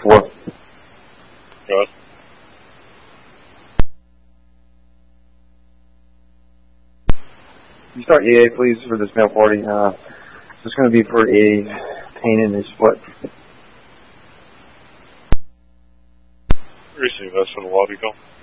4. Go ahead. Can you start EA, please, for this male party? It's just going to be for a pain in his foot. Receive, that's for the lobby call.